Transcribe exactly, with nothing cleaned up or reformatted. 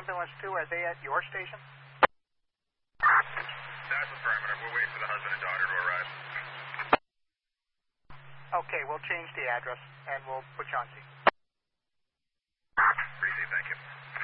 Ambulance two, are they at your station? That's affirmative. We're waiting for the husband and daughter to arrive. Okay, we'll change the address, and we'll put you on scene. Breezy, thank you.